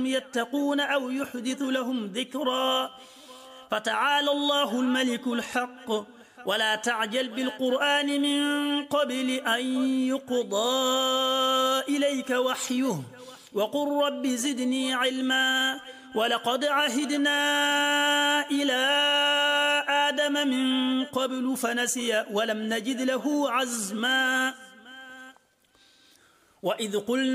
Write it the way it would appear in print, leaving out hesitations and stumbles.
لعلهم يتقون أو يحدث لهم ذكرا. فتعالى الله الملك الحق ولا تعجل بالقرآن من قبل أن يقضى إليك وحيه وقل رب زدني علما. ولقد عهدنا إلى آدم من قبل فنسي ولم نجد له عزما. وإذ قلنا